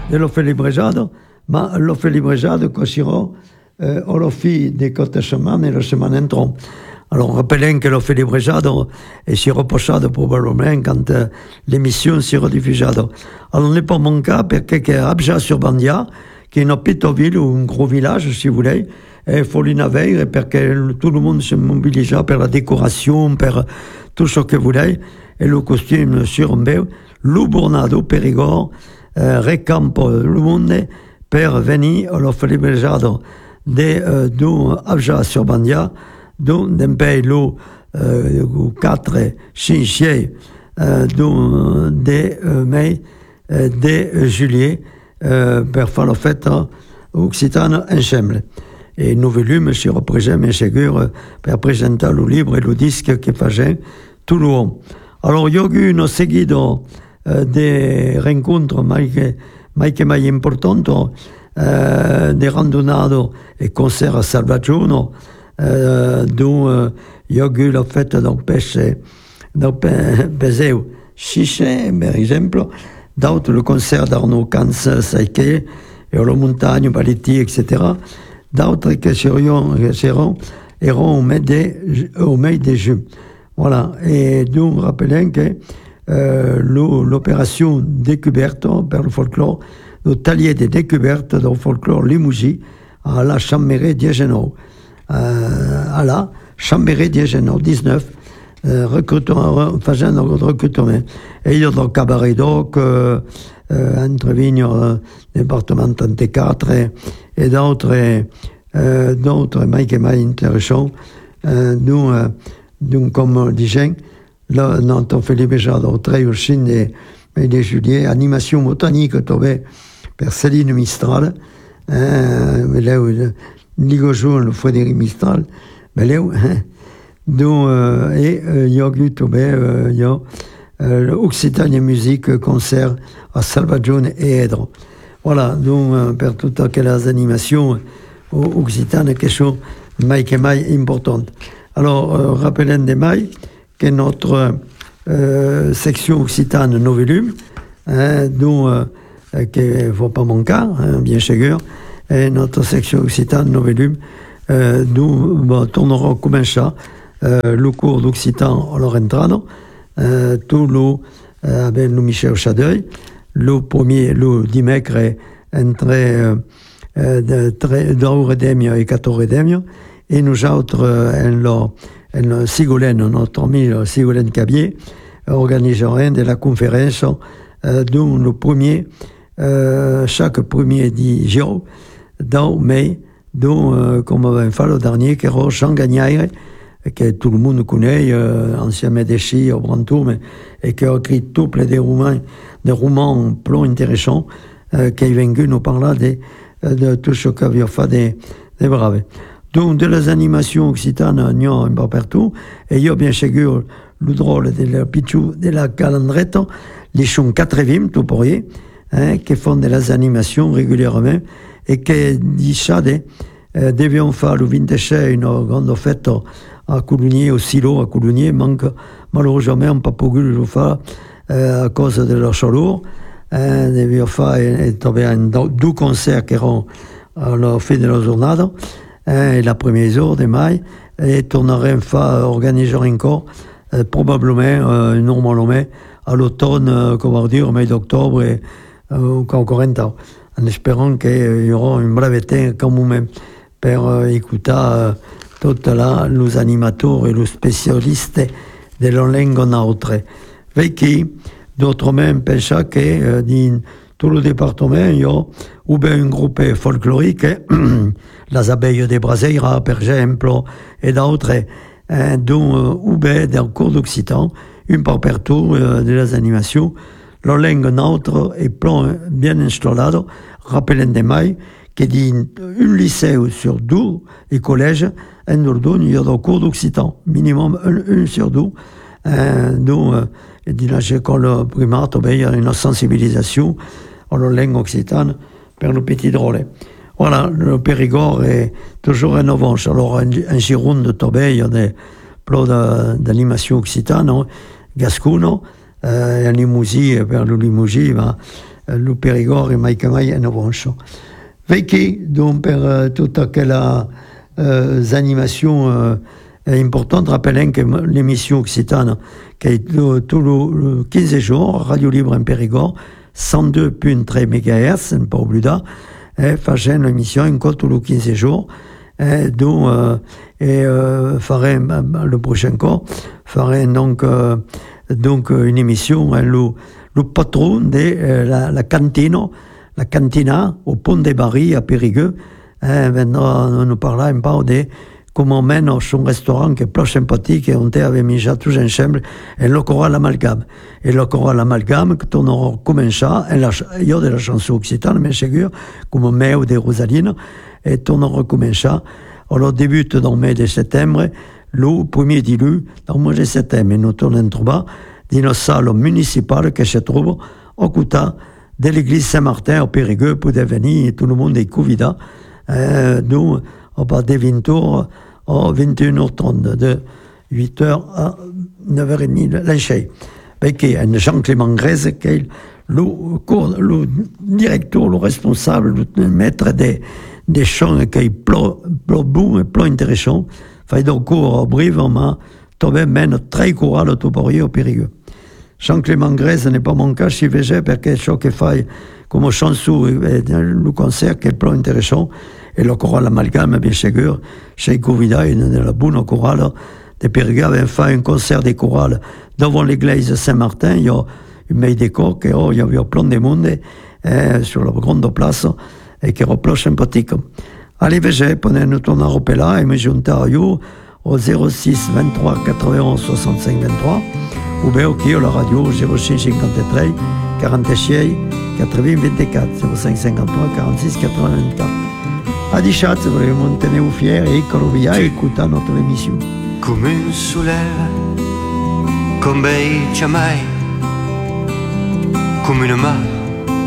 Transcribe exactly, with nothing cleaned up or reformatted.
dell'Offelibreggiado, ma l'Offelibreggiado cosirò eh, Olofi de Côte Chemin et le chemin entrant. Alors, rappelons que l'Offelibreggiado est si reposado probablement quand euh, l'émission si rediffusado. Alors, n'est pas mon cas, parce que Abja sur Bandia, qui est une petite ville ou un gros village, si vous voulez, et Folinaveire, parce que tout le monde se mobilisa pour la décoration, pour tout ce que vous voulez, et le costume sur un peu, l'Ubornado, Périgord, euh, recampo le monde, per venir à l'Offelibreggiado de euh, d'où Abja sur Bandia, d'où d'un pays l'eau, euh, quatre, cinq, euh, d'où de euh, mai, euh, de juillet, euh, per faire la fête occitane ensemble. Et nous volumes si représentent sûr per présenter le livre et le disque que faisait tout le monde. Alors, il y a eu une seguido euh, de rencontres mai que mai importantes, euh, de randonnades et concerts à Salvaggiono, euh, dont euh, il y a eu la fête d'un pêche, d'un peseu chiché, par exemple, d'autres le concert d'Arnaud Cans, Saïke, et la montagne, Baletti, et cetera. D'autres qui seront, seront eront au mai de, au mai de juin. Voilà. Et nous rappelons que euh, l'opération découverte par le folklore, le talier de découverte du folklore Limousin à la Chambéry d'Iégeneau. Euh, à la Chambéry d'Iégeneau, dix-neuf, euh, recrutement, faisant un recrutement. Et il y a le cabaret d'Oc, euh, euh, entre Vignes, euh, département trente-quatre, et, et d'autres, euh, d'autres, mais qui m'ont intéressant. Euh, nous, euh, donc, comme disais, là, notre Offelibreggiado, très au Chine, de, de juillet, animation botanique, trouvée par Céline Mistral, hein, là où, Ligojo, le Frédéric Mistral, mais là où, donc, euh, et il y a eu, il y a l'Occitanie Musique concert à Salvaggiono et Edro. Voilà, donc, euh, pour toutes les animations occitanes, quelque chose mai que mai important. Alors, euh, rappelons de mai que notre euh, section occitane Novelum, hein, dont, euh, qui ne va pas manquer, hein, bien sûr, et notre section occitane Novelum, euh, nous bon, tournerons comme ça euh, le cours d'occitan à l'Orentrano, euh, tout le, euh, avec le Michel Chadeuil, le premier, le dimanche, entre euh, deux et quatorze et nous autres, en le Sigolène, notre ami Sigolène Cabier, organiserons de la conférence euh, dont le premier, euh, chaque premier dix jours, dans mai, dont, euh, comme on va faire le dernier, qui est Jean Gagnaire, que tout le monde connaît, euh, ancien médecin au Brantour, mais, et qui a écrit tout plein de romans, des romans plutôt intéressants, euh, qui est venu nous parler de, de tout ce qu'avait fait des, des braves. Donc, de les animations occitanes, il y a un peu partout, et il y a bien sûr le drôle de la Pichou, de la Calandrette, les chants quatre-vingts, tout pour y, hein, qui font de les animations régulièrement, et qui disent ça, de, euh, devions faire le vingt-sept une grande fête à Coulugny, au silo à Coulugny, manque malheureusement on n'a pas pu le faire euh, à cause de leur chaleur. Euh, devions faire et, et deux concerts qui seront à la fin de la journée, hein, et la première jour de mai, et tournerons faire, organiser encore, euh, probablement, euh, normalement, à l'automne, euh, comment dire, au mois d'octobre, et euh, encore un temps, en espérant qu'il y aura une brève temps quand même pour euh, écouter euh, tous les animateurs et les spécialistes de la langue neutre. Qui, d'autres même pensent que euh, dans tout le département, il y a ou bien un groupe folklorique, les abeilles de Braseira, par exemple, et d'autres, euh, dont, euh, ou bien dans le cours d'occitan, une par partout euh, de les animations. La langue neutre est bien installée, rappelons de mai, que dans un lycée sur deux et collège, en Dordogne, il y a des cours d'occitan, minimum un, un sur deux. Euh, donc, euh, dans l'école primaire, il y a une sensibilisation à la langue occitane pour le petit drôle. Voilà, le Périgord est toujours en avance. Alors, en, en Gironde, il y a des plans d'animation occitane, hein, gascoune, euh, en Limousin, vers le Limousin, ben, le Périgord et mai che mai en avanço. Vecchi, donc, per uh, toute aquella uh, animation uh, importante, rappelons que l'émission occitane, qui est tous les quinze jours, Radio Libre en Périgord, cent deux virgule trois mégahertz, ne pas oublier, eh, faisant l'émission encore tous les quinze jours, eh, donc, euh, et euh, ferait, le prochain cours, ferait donc, euh, donc une émission, hein, le, le patron de euh, la, la cantine, la cantina au Pont des Barils à Périgueux, eh, vendra nous parler un peu de comment mène son restaurant qui est plus sympathique et on avait mis déjà tous ensemble et le choral amalgame. Et le choral amalgame, que on aura commencé, il y a de la chanson occitane, mais c'est sûr, comme Meo de Rosaline, et on aura commencé. Alors, débute dans le mois de septembre, le premier dilu, dans le mois de septembre, nous tournons trouver dans une salle municipale qui se trouve au côté de l'église Saint-Martin au Périgueux pour devenir tout le monde est convidat. Euh, nous, on va de vingt heures à vingt et une heures trente, de huit heures à neuf heures trente, l'enchei. Perché è Jean-Clément Grèze qui est le, le directeur, le responsable, le maître des, des chants qui est plus, plus bon et plus intéressant. Fait donc, au brive, on m'a trouvé même très courant tout pour au Périgueux. Jean-Clément Grèze n'est pas mon cas, si veut parce que ce qu'il fait comme chanson, le concert qui est plus intéressant, et le choral amalgame, bien sûr, chez Covida, il y a la bonne chorale de Périgueux avait fait un concert de chorale devant l'église Saint-Martin, il y a une meille décor, et oh, il y avait plein de monde eh, sur la grande place, et qui era plus sympathique. Allez, vegez, prenez-nous ton arrope là, et me juntez à vous au zéro six vingt-trois quatre-vingt-onze soixante-cinq vingt-trois, ou bien ok, la radio zéro six cinquante-trois quarante-six quatre-vingts vingt-quatre, zéro cinq cinquante-trois quarante-six quatre-vingts vingt-quatre. A diciat, vogliamo tenervi fieri e eccolo via, e écoutez notre émission. Come un soleil, con bei ciamai, come una mano